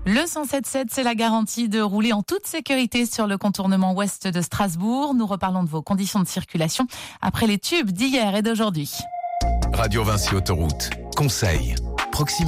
Le 107.7, c'est la garantie de rouler en toute sécurité sur le contournement ouest de Strasbourg. Nous reparlons de vos conditions de circulation après les tubes d'hier et d'aujourd'hui. Radio Vinci Autoroute. Conseil. Proximité.